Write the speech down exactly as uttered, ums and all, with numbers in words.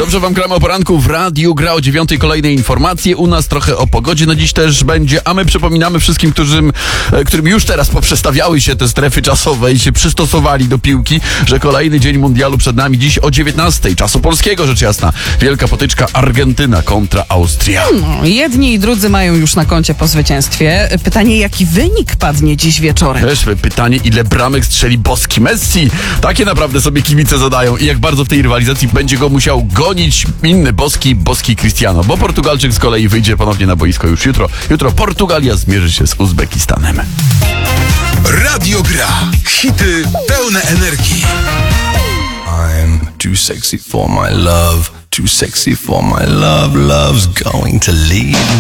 Dobrze wam gramy o poranku, w radiu gra o dziewiątej kolejne informacje, u nas trochę o pogodzie, no dziś też będzie, a my przypominamy wszystkim, którym, którym już teraz poprzestawiały się te strefy czasowe i się przystosowali do piłki, że kolejny dzień mundialu przed nami dziś o dziewiętnastej, czasu polskiego rzecz jasna. Wielka potyczka Argentyna kontra Austria. No, jedni i drudzy mają już na koncie po zwycięstwie. Pytanie, jaki wynik padnie dziś wieczorem? Też pytanie, ile bramek strzeli boski Messi? Takie naprawdę sobie kibice zadają i jak bardzo w tej rywalizacji będzie go musiał gonić inny boski, boski Cristiano, bo Portugalczyk z kolei wyjdzie ponownie na boisko już jutro. Jutro Portugalia zmierzy się z Uzbekistanem. Radio Gra. Hity pełne energii. I'm too sexy for my love, too sexy for my love, love's going to leave.